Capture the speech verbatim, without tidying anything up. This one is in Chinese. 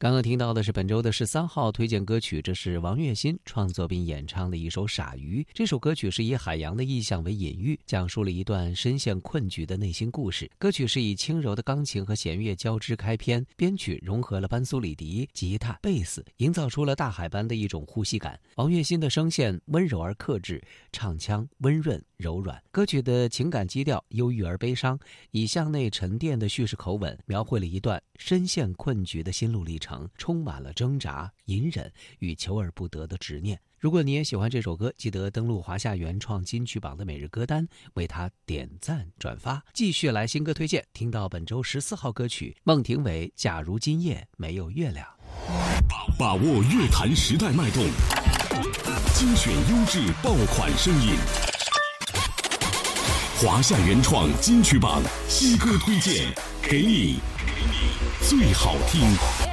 刚刚听到的是本周的十三号推荐歌曲，这是王栎鑫创作并演唱的一首《傻鱼》。这首歌曲是以海洋的意象为隐喻，讲述了一段深陷困局的内心故事。歌曲是以轻柔的钢琴和弦乐交织开篇，编曲融合了班苏里迪、吉他、贝斯，营造出了大海般的一种呼吸感。王栎鑫的声线温柔而克制，唱腔温润柔软。歌曲的情感基调忧郁而悲伤，以向内沉淀的叙事口吻，描绘了一段深陷困局的心路历程，充满了挣扎、隐忍与求而不得的执念。如果你也喜欢这首歌，记得登录华夏原创金曲榜的每日歌单，为它点赞转发。继续来新歌推荐，听到本周十四号歌曲孟庭苇《假如今夜没有月亮》。 把握乐坛时代脉动，精选优质爆款声音。华夏原创金曲榜新歌推荐，给你最好听。